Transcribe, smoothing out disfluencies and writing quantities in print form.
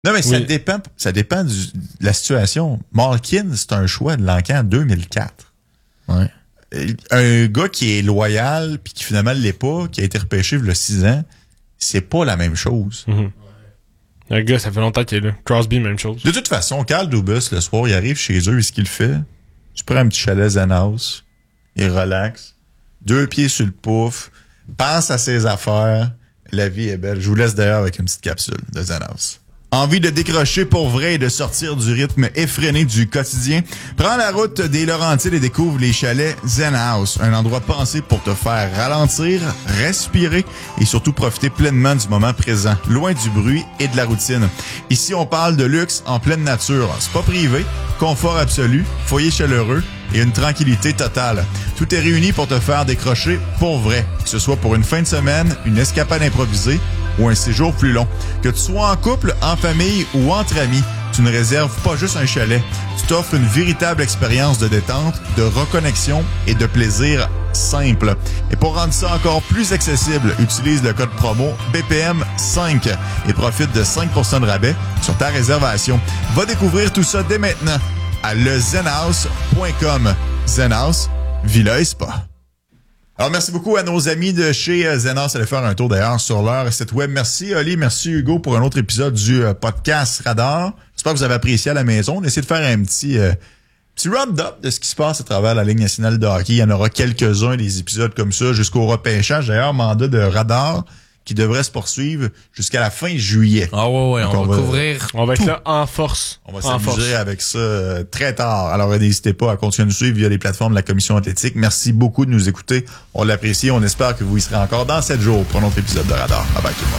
Non, mais ça dépend de la situation. Malkin, c'est un choix de l'encan en 2004. Ouais. Un gars qui est loyal puis qui finalement l'est pas, qui a été repêché il y a 6 ans, c'est pas la même chose. Le gars, ça fait longtemps qu'il est là. Crosby, même chose. De toute façon, Carl Dubas, le soir, il arrive chez eux et ce qu'il fait, tu prends un petit chalet Zen House, il relaxe, 2 pieds sur le pouf, pense à ses affaires, la vie est belle. Je vous laisse d'ailleurs avec une petite capsule de Zen House. Envie de décrocher pour vrai et de sortir du rythme effréné du quotidien? Prends la route des Laurentides et découvre les chalets Zen House, un endroit pensé pour te faire ralentir, respirer et surtout profiter pleinement du moment présent, loin du bruit et de la routine. Ici, on parle de luxe en pleine nature. C'est pas privé, confort absolu, foyer chaleureux et une tranquillité totale. Tout est réuni pour te faire décrocher pour vrai, que ce soit pour une fin de semaine, une escapade improvisée ou un séjour plus long. Que tu sois en couple, en famille ou entre amis, tu ne réserves pas juste un chalet. Tu t'offres une véritable expérience de détente, de reconnexion et de plaisir simple. Et pour rendre ça encore plus accessible, utilise le code promo BPM5 et profite de 5% de rabais sur ta réservation. Va découvrir tout ça dès maintenant à lezenhouse.com. Zenhouse, Villa et Spa. Alors, merci beaucoup à nos amis de chez Zen House. Allez faire un tour d'ailleurs sur leur site web. Merci Oli, merci Hugo pour un autre épisode du podcast Radar. J'espère que vous avez apprécié à la maison. On essaie de faire un petit round-up de ce qui se passe à travers la Ligue nationale de hockey. Il y en aura quelques-uns, des épisodes comme ça, jusqu'au repêchage. D'ailleurs, mandat de Radar qui devrait se poursuivre jusqu'à la fin juillet. Ah ouais, donc on va couvrir. On va être là en force. On va s'amuser avec ça très tard. Alors, n'hésitez pas à continuer de nous suivre via les plateformes de la Commission athlétique. Merci beaucoup de nous écouter. On l'apprécie. On espère que vous y serez encore dans 7 jours pour un autre épisode de Radar. Bye bye tout le monde.